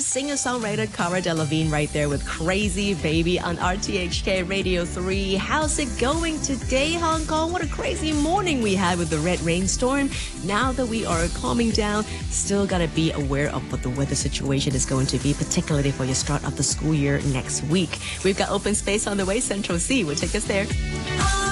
singer-songwriter Cara Delevingne right there with Crazy Baby on RTHK Radio 3. How's it going today, Hong Kong? What a crazy morning we had with the red rainstorm. Now that we are calming down, still gotta be aware of what the weather situation is going to be, particularly for your start of the school year next week. We've got Open Space on the way. Central C will take us there.